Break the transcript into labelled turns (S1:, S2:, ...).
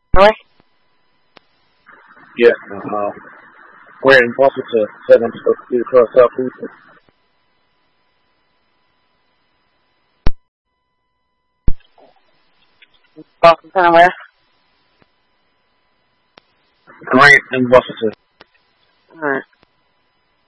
S1: Really?
S2: Yeah, we're in Washington, 7 across Southeastern.
S1: Boston Center where?
S2: Grant in Washington.
S1: Alright.